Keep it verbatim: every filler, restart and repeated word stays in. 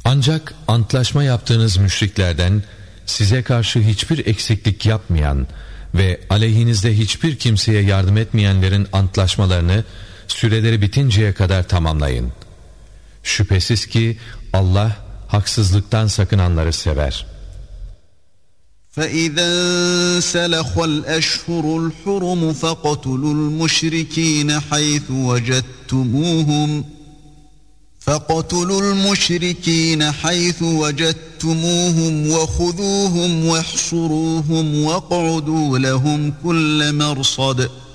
Ancak antlaşma yaptığınız müşriklerden size karşı hiçbir eksiklik yapmayan ve aleyhinizde hiçbir kimseye yardım etmeyenlerin antlaşmalarını süreleri bitinceye kadar tamamlayın. Şüphesiz ki Allah haksızlıktan sakınanları sever. فَإِذَا انْسَلَخَ الْأَشْهُرُ الْحُرُمُ فَاقْتُلُوا الْمُشْرِكِينَ حَيْثُ وَجَدتُّمُوهُمْ فَاقْتُلُوا الْمُشْرِكِينَ حَيْثُ وَجَدتُّمُوهُمْ وَخُذُوهُمْ وَاحْصُرُوهُمْ وَاقْعُدُوا لَهُمْ كُلَّ مَرْصَدٍ